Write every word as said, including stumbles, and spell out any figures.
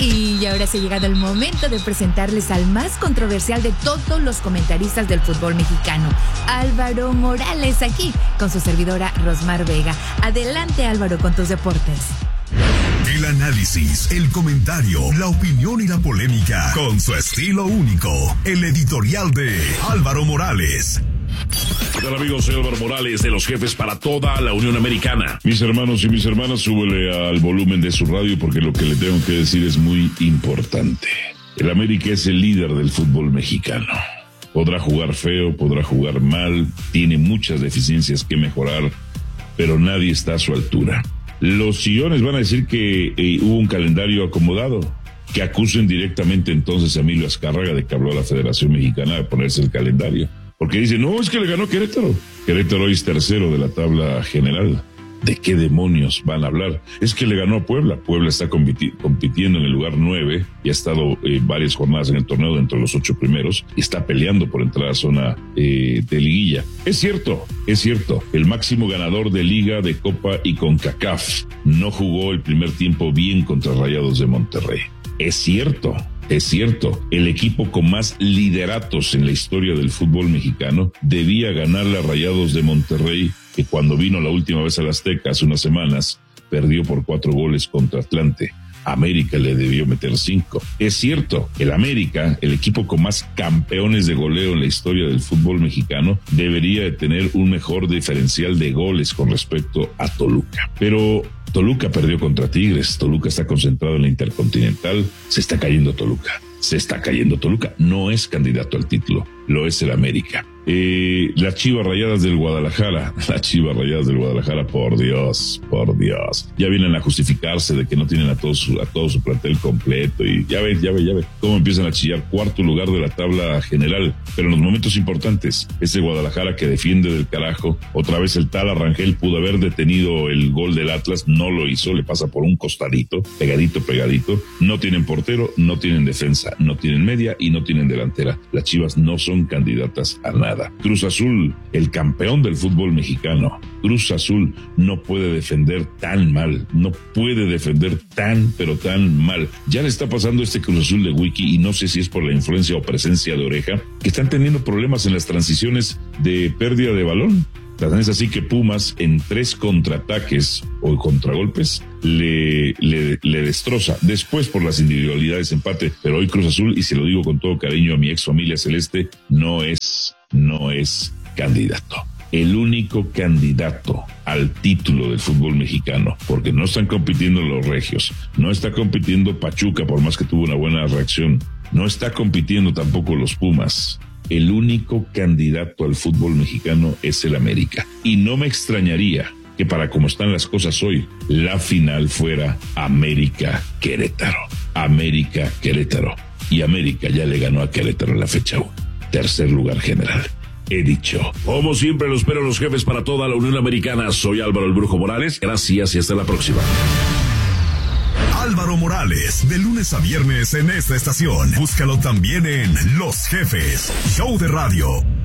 Y ahora se ha llegado el momento de presentarles al más controversial de todos los comentaristas del fútbol mexicano, Álvaro Morales, aquí con su servidora Rosmar Vega. Adelante, Álvaro, con tus deportes. El análisis, el comentario, la opinión y la polémica, con su estilo único, el editorial de Álvaro Morales. ¿Qué tal, amigos? Soy Álvaro Morales, de los jefes para toda la Unión Americana. Mis hermanos y mis hermanas, súbele al volumen de su radio porque lo que le tengo que decir es muy importante. El América es el líder del fútbol mexicano. Podrá jugar feo, podrá jugar mal, tiene muchas deficiencias que mejorar, pero nadie está a su altura. Los chillones van a decir que eh, hubo un calendario acomodado, que acusen directamente entonces a Emilio Azcárraga de que habló a la Federación Mexicana de ponerse el calendario. Porque dicen, no, es que le ganó Querétaro. Querétaro hoy es tercero de la tabla general. ¿De qué demonios van a hablar? Es que le ganó a Puebla. Puebla está compiti- compitiendo en el lugar nueve y ha estado eh, varias jornadas en el torneo dentro de los ocho primeros y está peleando por entrar a la zona eh, de liguilla. Es cierto, es cierto. El máximo ganador de Liga, de Copa y CONCACAF no jugó el primer tiempo bien contra Rayados de Monterrey. Es cierto. Es cierto, el equipo con más lideratos en la historia del fútbol mexicano debía ganarle a Rayados de Monterrey, que cuando vino la última vez al Azteca hace unas semanas, perdió por cuatro goles contra Atlante. América le debió meter cinco. Es cierto, el América, el equipo con más campeones de goleo en la historia del fútbol mexicano, debería de tener un mejor diferencial de goles con respecto a Toluca. Pero Toluca perdió contra Tigres, Toluca está concentrado en la Intercontinental, se está cayendo Toluca, se está cayendo Toluca, no es candidato al título, lo es el América. Eh, las Chivas Rayadas del Guadalajara, las Chivas Rayadas del Guadalajara, por Dios, por Dios, ya vienen a justificarse de que no tienen a todo su, a todo su plantel completo y ya ve, ya ve, ya ve, cómo empiezan a chillar cuarto lugar de la tabla general, pero en los momentos importantes, ese Guadalajara que defiende del carajo, otra vez el tal Arrangel pudo haber detenido el gol del Atlas, no lo hizo, le pasa por un costadito, pegadito, pegadito, no tienen portero, no tienen defensa, no tienen media y no tienen delantera, las Chivas no son candidatas a nada. Cruz Azul, el campeón del fútbol mexicano. Cruz Azul no puede defender tan mal, no puede defender tan, pero tan mal. Ya le está pasando este Cruz Azul de Wiki y no sé si es por la influencia o presencia de Oreja, que están teniendo problemas en las transiciones de pérdida de balón. Tan es así que Pumas en tres contraataques o contragolpes le, le, le destroza. Después por las individualidades empate, pero hoy Cruz Azul, y se lo digo con todo cariño a mi ex familia celeste, no es, no es candidato. El único candidato al título del fútbol mexicano, porque no están compitiendo los regios, no está compitiendo Pachuca por más que tuvo una buena reacción, no está compitiendo tampoco los Pumas. El único candidato al fútbol mexicano es el América. Y no me extrañaría que para como están las cosas hoy, la final fuera América-Querétaro. América-Querétaro. Y América ya le ganó a Querétaro en la fecha uno. Tercer lugar general. He dicho. Como siempre, lo espero los jefes para toda la Unión Americana. Soy Álvaro el Brujo Morales. Gracias y hasta la próxima. Álvaro Morales, de lunes a viernes en esta estación. Búscalo también en Los Jefes, show de radio.